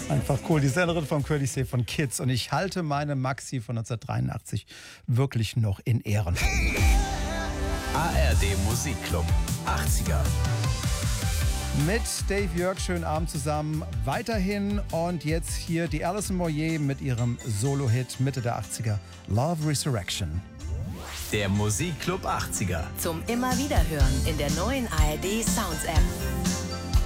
Einfach cool. Die Sängerin von Curly von Kids. Und ich halte meine Maxi von 1983 wirklich noch in Ehren. ARD Musikclub 80er. Mit Dave Jörg, schönen Abend zusammen. Weiterhin und jetzt hier die Alison Moyet mit ihrem Solo-Hit Mitte der 80er, Love Resurrection. Der Musikclub 80er. Zum immer wieder hören in der neuen ARD Sounds App.